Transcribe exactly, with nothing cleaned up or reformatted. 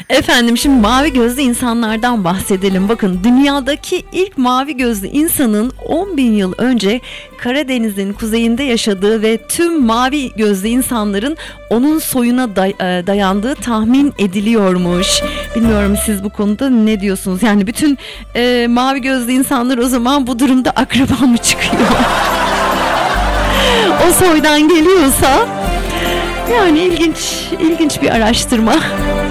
Efendim, şimdi mavi gözlü insanlardan bahsedelim. Bakın, dünyadaki ilk mavi gözlü insanın on bin yıl önce Karadeniz'in kuzeyinde yaşadığı ve tüm mavi gözlü insanların onun soyuna day- dayandığı tahmin ediliyormuş. Bilmiyorum, siz bu konuda ne diyorsunuz? Yani bütün e, mavi gözlü insanlar o zaman bu durumda akraba mı çıkıyor? O soydan geliyorsa, yani ilginç ilginç bir araştırma.